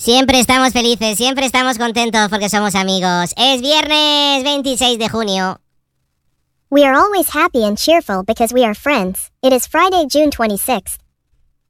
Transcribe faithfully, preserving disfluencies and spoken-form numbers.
Siempre estamos felices, siempre estamos contentos porque somos amigos. Es viernes veintiséis de junio. We are always happy and cheerful because we are friends. It is Friday, June twenty-sixth.